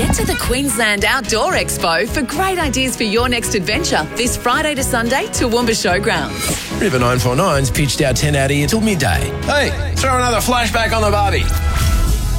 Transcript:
Head to the Queensland Outdoor Expo for great ideas for your next adventure this Friday to Sunday, Toowoomba Showgrounds. River 949's pitched our 10 out here till midday. Hey, throw another flashback on the barbie.